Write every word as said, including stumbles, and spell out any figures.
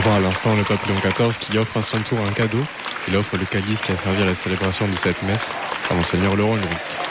voir à l'instant le pape Léon quatorze qui offre à son tour un cadeau. Il offre le calice qui a servi à la célébration de cette messe à Monseigneur Laurent Luric.